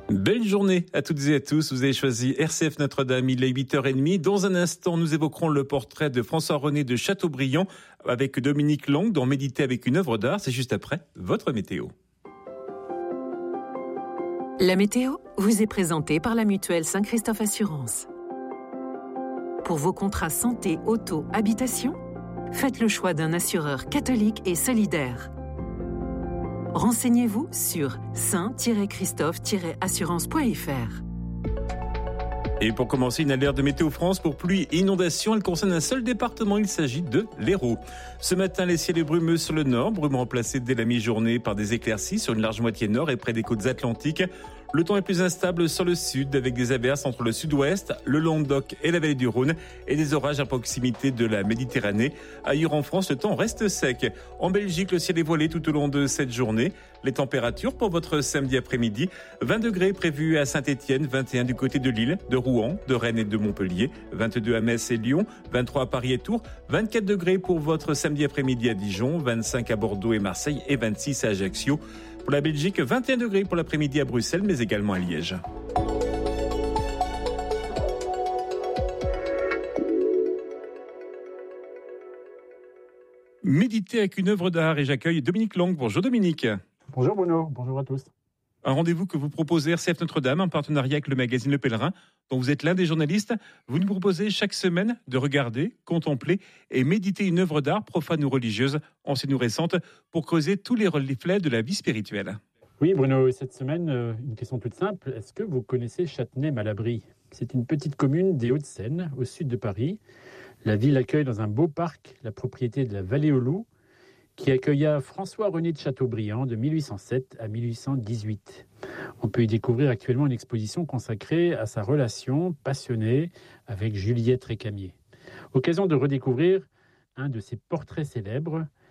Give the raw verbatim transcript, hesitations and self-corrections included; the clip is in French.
Belle journée à toutes et à tous. Vous avez choisi R C F Notre-Dame, il est huit heures trente. Dans un instant, nous évoquerons le portrait de François-René de Chateaubriand avec Dominique Lang dans Méditer avec une œuvre d'art. C'est juste après votre météo. La météo vous est présentée par la mutuelle Saint-Christophe Assurance. Pour vos contrats santé, auto, habitation, faites le choix d'un assureur catholique et solidaire. Renseignez-vous sur saint christophe assurance point f r. Et pour commencer, une alerte de Météo France pour pluie et inondation. Elle concerne un seul département, il s'agit de l'Hérault. Ce matin, les ciels brumeux sur le nord, brume remplacé dès la mi-journée par des éclaircies sur une large moitié nord et près des côtes atlantiques. Le temps est plus instable sur le sud avec des averses entre le sud-ouest, le Languedoc et la vallée du Rhône et des orages à proximité de la Méditerranée. Ailleurs en France, le temps reste sec. En Belgique, le ciel est voilé tout au long de cette journée. Les températures pour votre samedi après-midi, vingt degrés prévus à Saint-Étienne, vingt et un du côté de Lille, de Rouen, de Rennes et de Montpellier, vingt-deux à Metz et Lyon, vingt-trois à Paris et Tours, vingt-quatre degrés pour votre samedi après-midi à Dijon, vingt-cinq à Bordeaux et Marseille et vingt-six à Ajaccio. Pour la Belgique, vingt et un degrés pour l'après-midi à Bruxelles, mais également à Liège. Méditer avec une œuvre d'art et j'accueille Dominique Lang. Bonjour Dominique. Bonjour Bruno, bonjour à tous. Un rendez-vous que vous proposez R C F Notre-Dame en partenariat avec le magazine Le Pèlerin, dont vous êtes l'un des journalistes. Vous nous proposez chaque semaine de regarder, contempler et méditer une œuvre d'art profane ou religieuse, ancienne ou récente, pour creuser tous les reflets de la vie spirituelle. Oui Bruno, cette semaine, une question toute simple. Est-ce que vous connaissez Châtenay-Malabry ? C'est une petite commune des Hauts-de-Seine, au sud de Paris. La ville accueille dans un beau parc la propriété de la Vallée aux Loups, qui accueilla François-René de Chateaubriand de mille huit cent sept à mille huit cent dix-huit. On peut y découvrir actuellement une exposition consacrée à sa relation passionnée avec Juliette Récamier. Occasion de redécouvrir un de ses portraits célèbres,